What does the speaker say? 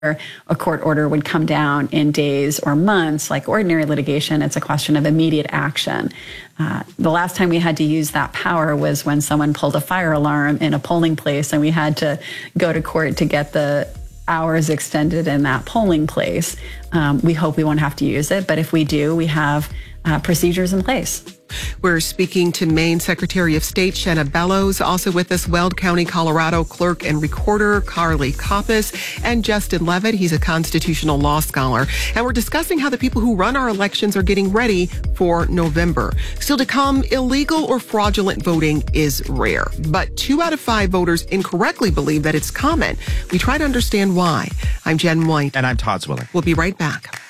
a court order would come down in days or months. Like ordinary litigation, it's a question of immediate action. The last time we had to use that power was when someone pulled a fire alarm in a polling place and we had to go to court to get the hours extended in that polling place. We hope we won't have to use it, but if we do, we have procedures in place. We're speaking to Maine Secretary of State Shenna Bellows. Also with us, Weld County, Colorado clerk and recorder Carly Koppes, and Justin Levitt. He's a constitutional law scholar. And we're discussing how the people who run our elections are getting ready for November. Still to come, illegal or fraudulent voting is rare, but 2 out of 5 voters incorrectly believe that it's common. We try to understand why. I'm Jen White. And I'm Todd Zwilling. We'll be right back.